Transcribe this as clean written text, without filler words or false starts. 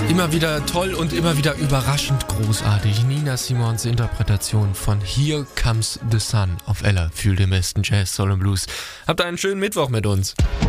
Immer wieder toll und immer wieder überraschend großartig. Nina Simons Interpretation von Here Comes the Sun auf Ella. Fühl den besten Jazz, Soul & Blues. Habt einen schönen Mittwoch mit uns.